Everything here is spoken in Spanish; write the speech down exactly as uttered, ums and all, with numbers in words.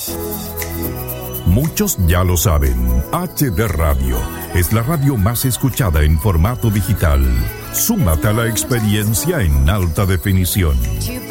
Muchos ya lo saben, H D Radio es la radio más escuchada en formato digital. Súmate a la experiencia en alta definición.